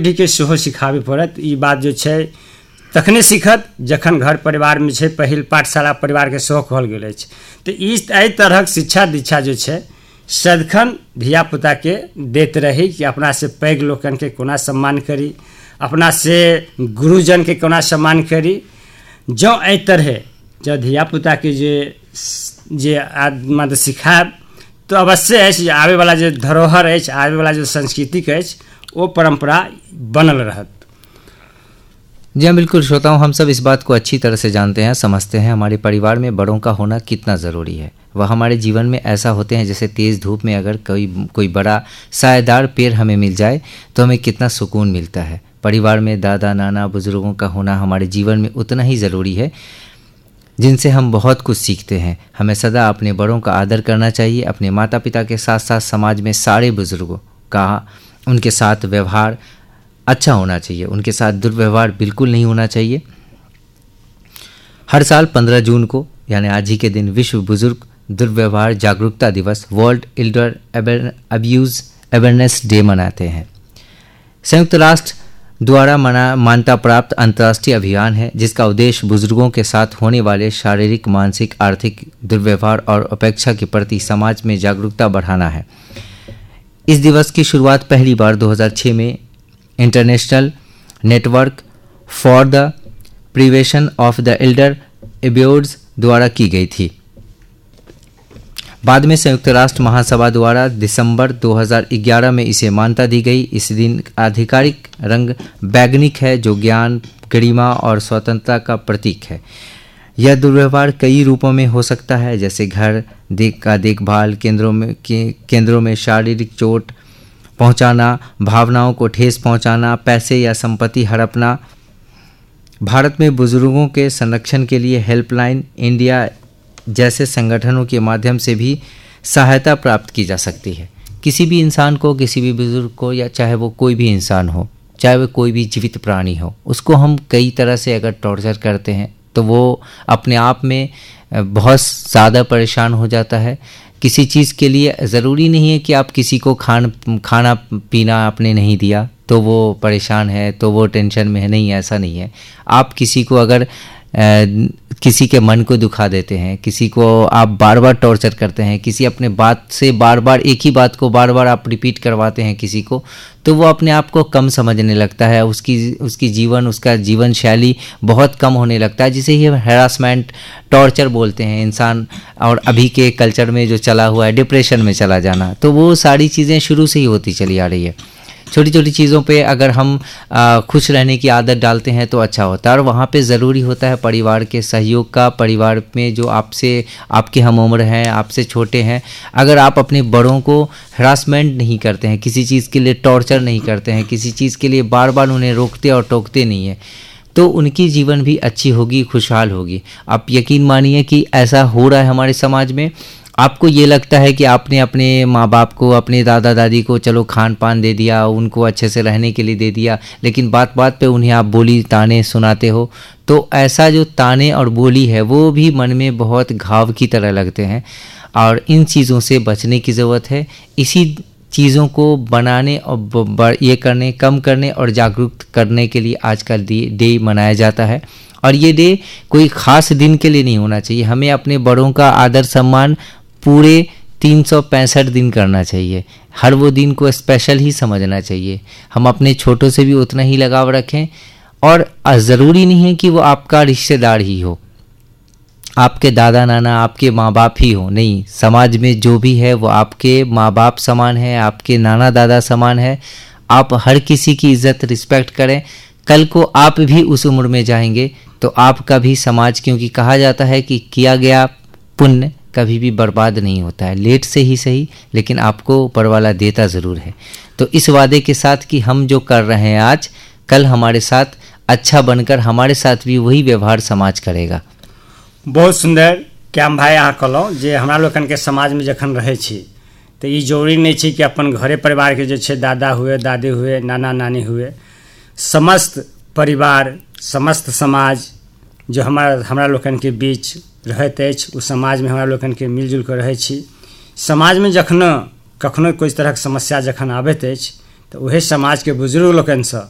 पीढ़ीके सेहो सिखाबे पड़त। ई बात जो छै तखने सीखत जखन घर परिवारमे छै पहिल पाठशाला परिवारके सेहो कहल गेल अछि। तऽ एहि तरहक शिक्षा दीक्षा जो छै सदिखन धियापुताके दैत रही कि अपनासँ पैघ लोकनिके कोना सम्मान करी, अपनासँ गुरुजनके कोना सम्मान करी। जँ एहि तरहे जँ धियापुताके जे मतलब सिखायब तऽ अवश्य अछि जे आबैवला जे धरोहर अछि, आबैवला जो संस्कृतिक अछि वो परंपरा बनल रहत। जी हाँ, बिल्कुल श्रोताओं, हम सब इस बात को अच्छी तरह से जानते हैं, समझते हैं हमारे परिवार में बड़ों का होना कितना ज़रूरी है। वह हमारे जीवन में ऐसा होते हैं जैसे तेज़ धूप में अगर कोई बड़ा सायेदार पेड़ हमें मिल जाए तो हमें कितना सुकून मिलता है। परिवार में दादा नाना बुज़ुर्गों का होना हमारे जीवन में उतना ही ज़रूरी है जिनसे हम बहुत कुछ सीखते हैं। हमें सदा अपने बड़ों का आदर करना चाहिए। अपने माता पिता के साथ साथ समाज में सारे बुज़ुर्गों का उनके साथ व्यवहार अच्छा होना चाहिए, उनके साथ दुर्व्यवहार बिल्कुल नहीं होना चाहिए। हर साल 15 जून को यानी आज ही के दिन विश्व बुजुर्ग दुर्व्यवहार जागरूकता दिवस world Elder abuse awareness day मनाते हैं। संयुक्त राष्ट्र द्वारा मान्यता प्राप्त अंतर्राष्ट्रीय अभियान है जिसका उद्देश्य बुजुर्गों के साथ होने वाले शारीरिक, मानसिक, आर्थिक दुर्व्यवहार और उपेक्षा के प्रति समाज में जागरूकता बढ़ाना है। इस दिवस की शुरुआत पहली बार 2006 में international network for the prevention of the Elder abuse द्वारा की गई थी। बाद में संयुक्त राष्ट्र महासभा द्वारा दिसंबर 2011 में इसे मान्यता दी गई। इस दिन आधिकारिक रंग बैगनिक है जो ज्ञान, गरिमा और स्वतंत्रता का प्रतीक है। यह दुर्व्यवहार कई रूपों में हो सकता है जैसे घर का देखभाल केंद्रों में शारीरिक चोट पहुंचाना, भावनाओं को ठेस पहुंचाना, पैसे या संपत्ति हड़पना। भारत में बुजुर्गों के संरक्षण के लिए हेल्पलाइन इंडिया जैसे संगठनों के माध्यम से भी सहायता प्राप्त की जा सकती है। किसी भी इंसान को, किसी भी बुजुर्ग को, या चाहे वो कोई भी इंसान हो, चाहे वो कोई भी जीवित प्राणी हो, उसको हम कई तरह से अगर टॉर्चर करते हैं तो वो अपने आप में बहुत ज़्यादा परेशान हो जाता है। किसी चीज़ के लिए ज़रूरी नहीं है कि आप किसी को खाना पीना आपने नहीं दिया तो वो परेशान है, तो वो टेंशन में है, नहीं, ऐसा नहीं है। आप किसी को अगर किसी के मन को दुखा देते हैं, किसी को आप बार बार टॉर्चर करते हैं, किसी अपने बात से बार बार एक ही बात को बार बार आप रिपीट करवाते हैं किसी को, तो वो अपने आप को कम समझने लगता है। उसका जीवन शैली बहुत कम होने लगता है, जिसे ये हैरासमेंट, टॉर्चर बोलते हैं इंसान। और अभी के कल्चर में जो चला हुआ है डिप्रेशन में चला जाना, तो वो सारी चीज़ें शुरू से ही होती चली आ रही है। छोटी छोटी चीज़ों पे अगर हम खुश रहने की आदत डालते हैं तो अच्छा होता है। और वहाँ पे ज़रूरी होता है परिवार के सहयोग का। परिवार में जो आपके हम उम्र हैं, आपसे छोटे हैं, अगर आप अपने बड़ों को हरासमेंट नहीं करते हैं, किसी चीज़ के लिए टॉर्चर नहीं करते हैं, किसी चीज़ के लिए बार बार उन्हें रोकते और टोकते नहीं हैं, तो उनकी जीवन भी अच्छी होगी, खुशहाल होगी। आप यकीन मानिए कि ऐसा हो रहा है हमारे समाज में। आपको ये लगता है कि आपने अपने माँ बाप को, अपने दादा दादी को चलो खान पान दे दिया, उनको अच्छे से रहने के लिए दे दिया, लेकिन बात बात पे उन्हें आप बोली ताने सुनाते हो, तो ऐसा जो ताने और बोली है वो भी मन में बहुत घाव की तरह लगते हैं। और इन चीज़ों से बचने की ज़रूरत है। इसी चीज़ों को बनाने और कम करने और जागरूक करने के लिए आज का डे मनाया जाता है। और ये डे कोई ख़ास दिन के लिए नहीं होना चाहिए। हमें अपने बड़ों का आदर सम्मान पूरे 365 दिन करना चाहिए। हर वो दिन को स्पेशल ही समझना चाहिए। हम अपने छोटों से भी उतना ही लगाव रखें। और ज़रूरी नहीं है कि वो आपका रिश्तेदार ही हो, आपके दादा नाना, आपके माँ बाप ही हो, नहीं, समाज में जो भी है वो आपके माँ बाप समान है, आपके नाना दादा समान है। आप हर किसी की इज़्ज़त, रिस्पेक्ट करें। कल को आप भी उस उम्र में जाएंगे तो आपका भी समाज, क्योंकि कहा जाता है कि किया गया पुण्य कभी भी बर्बाद नहीं होता है, लेट से ही सही, लेकिन आपको ऊपर वाला देता ज़रूर है। तो इस वादे के साथ कि हम जो कर रहे हैं आज, कल हमारे साथ अच्छा बनकर हमारे साथ भी वही व्यवहार समाज करेगा। बहुत सुंदर श्याम भाई अहाँ कहलहुँ जे हमरा लोकनिके समाजमे जखन रहै छी तऽ ई जरूरी नहीं छै कि अपन घरे परिवार के जो छै दादा हुए, दादी हुए, नाना नानी हुए, समस्त परिवार, समस्त समाज जो हमरा लोकनिके बीच रहैत अछि, उस समाजमे हमरा लोकनिके मिलजुल कऽ रहै छी। समाजमे कखनो कोई तरहक समस्या जखन आबैत अछि तऽ उहे समाजके बुजुर्ग लोकनिसँ